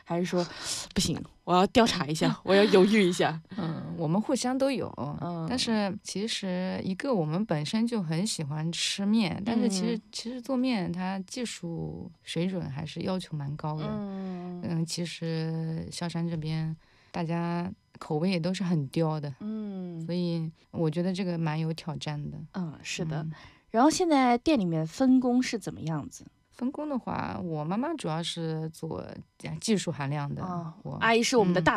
还是说不行，我要调查一下，我要犹豫一下？ 我们互相都有，但是其实我们本身就很喜欢吃面，但是其实做面它技术水准还是要求蛮高的。其实萧山这边大家口味也都是很刁的，所以我觉得这个蛮有挑战的。 是的。然后现在店里面分工是怎么样子？ 分工的话，我妈妈主要是做技术含量的， 阿姨是我们的大